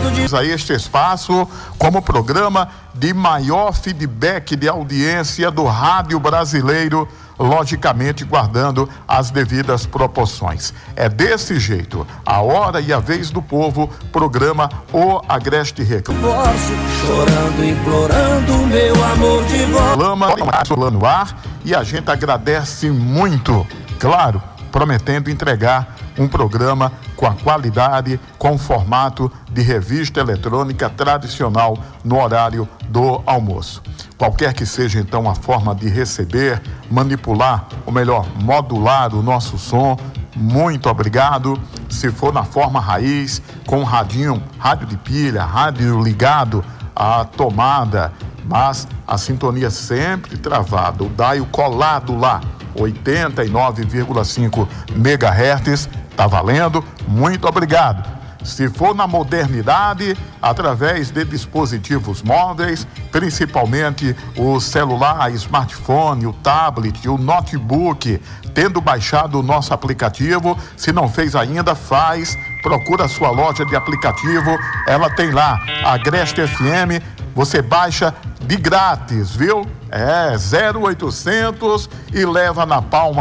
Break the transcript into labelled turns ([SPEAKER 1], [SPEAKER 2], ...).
[SPEAKER 1] Gostando de
[SPEAKER 2] a este espaço como programa de maior feedback de audiência do rádio brasileiro, logicamente guardando as devidas proporções. É desse jeito, a hora e a vez do povo, programa O Agreste Reclama.
[SPEAKER 1] Chorando, implorando meu amor de volta.
[SPEAKER 2] No ar, e a gente agradece muito, claro, prometendo entregar um programa com a qualidade, com o formato de revista eletrônica tradicional no horário do almoço. Qualquer que seja então a forma de receber, manipular, ou melhor, modular o nosso som, muito obrigado. Se for na forma raiz, com radinho, rádio de pilha, rádio ligado à tomada, mas a sintonia sempre travada, o dial colado lá, 89,5 MHz, tá valendo, muito obrigado. Se for na modernidade, através de dispositivos móveis, principalmente o celular, smartphone, o tablet, o notebook, tendo baixado o nosso aplicativo, se não fez ainda, faz, procura a sua loja de aplicativo, ela tem lá, Agreste FM, você baixa de grátis, viu? 0800 e leva na palma